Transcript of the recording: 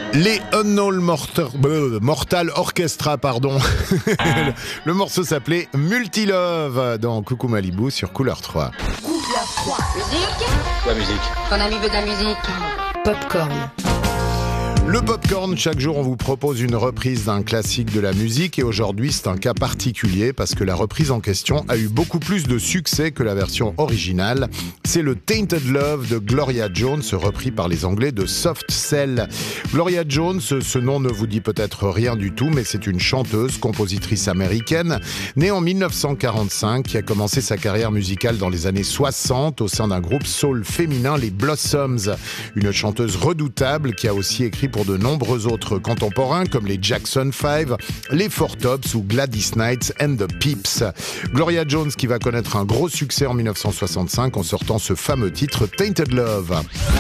Les Unknown Mortal Orchestra, pardon. Le morceau s'appelait Multilove dans Coucou Malibu sur Couleur 3. Couleur 3. Musique? Quoi musique? Ton ami veut de la musique. Popcorn. Le Popcorn, chaque jour on vous propose une reprise d'un classique de la musique et aujourd'hui c'est un cas particulier parce que la reprise en question a eu beaucoup plus de succès que la version originale. C'est le Tainted Love de Gloria Jones, repris par les Anglais de Soft Cell. Gloria Jones, ce nom ne vous dit peut-être rien du tout, mais c'est une chanteuse, compositrice américaine, née en 1945, qui a commencé sa carrière musicale dans les années 60 au sein d'un groupe soul féminin, les Blossoms. Une chanteuse redoutable qui a aussi écrit pour de nombreux autres contemporains comme les Jackson 5, les Four Tops ou Gladys Knight and the Pips. Gloria Jones qui va connaître un gros succès en 1965 en sortant ce fameux titre Tainted Love.